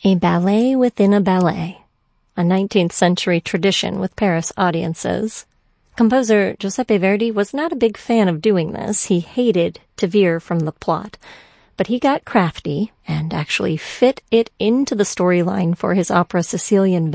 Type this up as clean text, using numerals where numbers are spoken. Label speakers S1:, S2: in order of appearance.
S1: A ballet within a ballet, a 19th century tradition with Paris audiences. Composer Giuseppe Verdi was not a big fan of doing this. He hated to veer from the plot. But he got crafty and actually fit it into the storyline for his opera Sicilian